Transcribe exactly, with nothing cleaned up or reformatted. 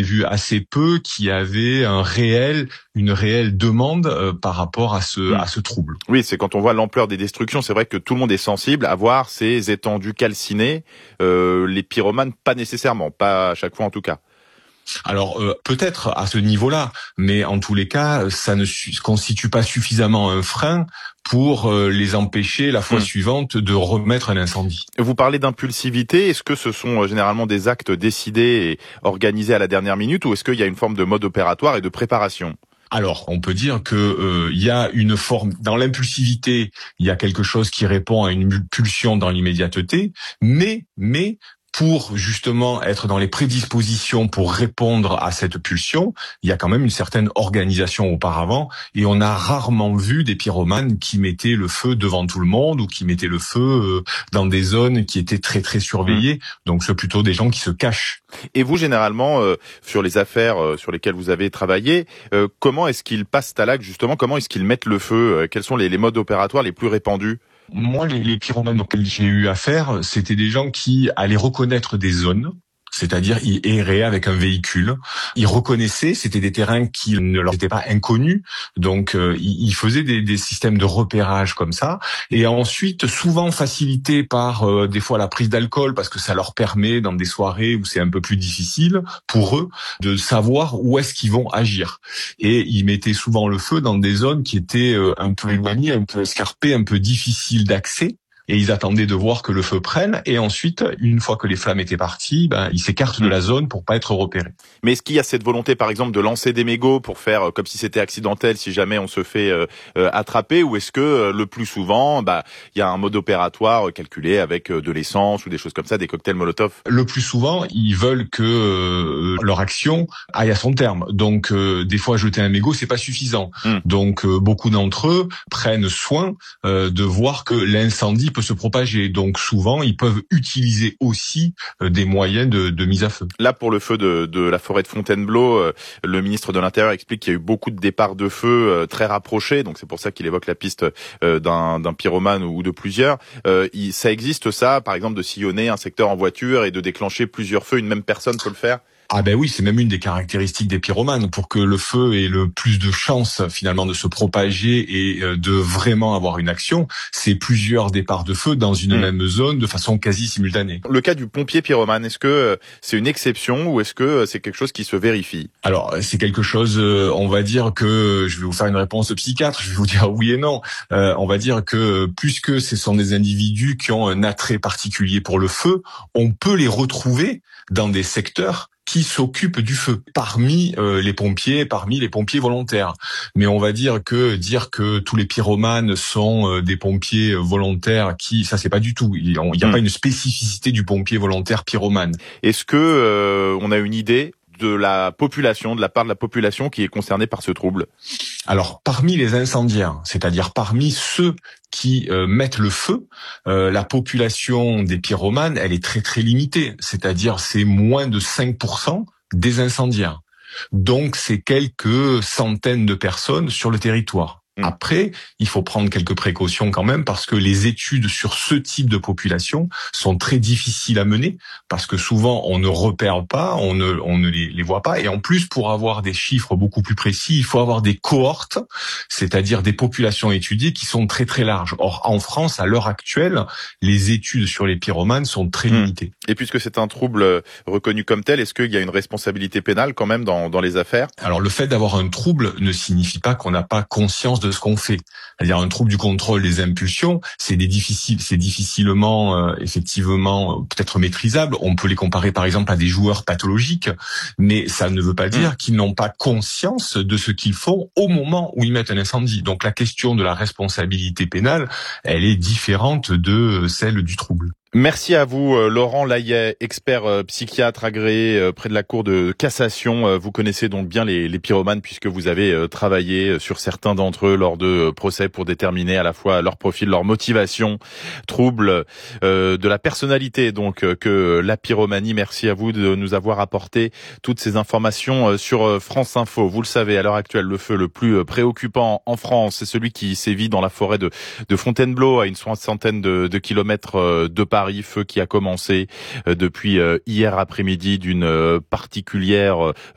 vu assez peu qu'il y avait un réel, une réelle demande euh, par rapport à ce, mmh. à ce trouble. Oui, c'est quand on voit l'ampleur des destructions, c'est vrai que tout le monde est sensible à voir ces étendues calcinées. Euh, les pyromanes, pas nécessairement, pas à chaque fois en tout cas. Alors euh, peut-être à ce niveau-là, mais en tous les cas, ça ne su- constitue pas suffisamment un frein pour euh, les empêcher la fois mmh. suivante de remettre un incendie. Vous parlez d'impulsivité, est-ce que ce sont euh, généralement des actes décidés et organisés à la dernière minute, ou est-ce qu'il y a une forme de mode opératoire et de préparation ? Alors, on peut dire que euh, il y a une forme dans l'impulsivité, il y a quelque chose qui répond à une pulsion dans l'immédiateté, mais mais pour justement être dans les prédispositions pour répondre à cette pulsion, il y a quand même une certaine organisation auparavant, et on a rarement vu des pyromanes qui mettaient le feu devant tout le monde ou qui mettaient le feu dans des zones qui étaient très très surveillées. Donc c'est plutôt des gens qui se cachent. Et vous, généralement, euh, sur les affaires euh, sur lesquelles vous avez travaillé, euh, comment est-ce qu'ils passent à l'acte justement ? Comment est-ce qu'ils mettent le feu ? euh, Quels sont les, les modes opératoires les plus répandus ? Moi, les, les pyromanes auxquels j'ai eu affaire, c'était des gens qui allaient reconnaître des zones, c'est-à-dire ils erraient avec un véhicule, ils reconnaissaient, c'était des terrains qui ne leur étaient pas inconnus, donc euh, ils faisaient des, des systèmes de repérage comme ça, et ensuite souvent facilités par euh, des fois la prise d'alcool, parce que ça leur permet dans des soirées où c'est un peu plus difficile pour eux de savoir où est-ce qu'ils vont agir, et ils mettaient souvent le feu dans des zones qui étaient euh, un peu éloignées, un peu escarpées, un peu difficiles d'accès. Et ils attendaient de voir que le feu prenne, et ensuite, une fois que les flammes étaient parties, ben, ils s'écartent de la zone pour pas être repérés. Mais est-ce qu'il y a cette volonté, par exemple, de lancer des mégots pour faire comme si c'était accidentel, si jamais on se fait euh, euh, attraper, ou est-ce que euh, le plus souvent, bah, il y a un mode opératoire calculé avec euh, de l'essence ou des choses comme ça, des cocktails Molotov ? Le plus souvent, ils veulent que euh, leur action aille à son terme. Donc, euh, des fois, jeter un mégot, c'est pas suffisant. Mm. Donc, euh, beaucoup d'entre eux prennent soin euh, de voir que l'incendie peut se propager. Donc souvent, ils peuvent utiliser aussi euh, des moyens de, de mise à feu. Là, pour le feu de, de la forêt de Fontainebleau, euh, le ministre de l'Intérieur explique qu'il y a eu beaucoup de départs de feu euh, très rapprochés. Donc c'est pour ça qu'il évoque la piste euh, d'un, d'un pyromane ou de plusieurs. Euh, il, ça existe ça, par exemple, de sillonner un secteur en voiture et de déclencher plusieurs feux. Une même personne peut le faire ? Ah ben oui, c'est même une des caractéristiques des pyromanes. Pour que le feu ait le plus de chances finalement de se propager et de vraiment avoir une action, c'est plusieurs départs de feu dans une mmh. même zone de façon quasi simultanée. Le cas du pompier pyromane, est-ce que c'est une exception ou est-ce que c'est quelque chose qui se vérifie ? Alors c'est quelque chose, on va dire que, je vais vous faire une réponse de psychiatre, je vais vous dire oui et non. Euh, on va dire que puisque ce sont des individus qui ont un attrait particulier pour le feu, on peut les retrouver dans des secteurs qui s'occupent du feu parmi euh, les pompiers, parmi les pompiers volontaires. Mais on va dire que dire que tous les pyromanes sont euh, des pompiers volontaires, qui ça c'est pas du tout. Il n'y a mmh. pas une spécificité du pompier volontaire pyromane. Est-ce que euh, on a une idée de la population, de la part de la population qui est concernée par ce trouble ? Alors, parmi les incendiaires, c'est-à-dire parmi ceux qui euh, mettent le feu, euh, la population des pyromanes, elle est très très limitée. C'est-à-dire, c'est moins de cinq pour cent des incendiaires. Donc, c'est quelques centaines de personnes sur le territoire. Après, il faut prendre quelques précautions quand même, parce que les études sur ce type de population sont très difficiles à mener, parce que souvent on ne repère pas, on ne, on ne les, les voit pas, et en plus, pour avoir des chiffres beaucoup plus précis, il faut avoir des cohortes, c'est-à-dire des populations étudiées qui sont très très larges. Or, en France, à l'heure actuelle, les études sur les pyromanes sont très limitées. Et puisque c'est un trouble reconnu comme tel, est-ce qu'il y a une responsabilité pénale quand même dans, dans les affaires ? Alors, le fait d'avoir un trouble ne signifie pas qu'on n'a pas conscience de ce qu'on fait. C'est-à-dire un trouble du contrôle des impulsions, c'est des difficiles, c'est difficilement euh, effectivement peut-être maîtrisable. On peut les comparer par exemple à des joueurs pathologiques, mais ça ne veut pas dire mmh. qu'ils n'ont pas conscience de ce qu'ils font au moment où ils mettent un incendie. Donc la question de la responsabilité pénale, elle est différente de celle du trouble. Merci à vous, Laurent Layet, expert psychiatre agréé près de la Cour de cassation. Vous connaissez donc bien les, les pyromanes puisque vous avez travaillé sur certains d'entre eux lors de procès pour déterminer à la fois leur profil, leur motivation, trouble euh, de la personnalité donc que la pyromanie. Merci à vous de nous avoir apporté toutes ces informations sur France Info. Vous le savez, à l'heure actuelle, le feu le plus préoccupant en France, c'est celui qui sévit dans la forêt de, de Fontainebleau, à une soixantaine de, de kilomètres de Paris. Feu qui a commencé depuis hier après-midi d'une particulière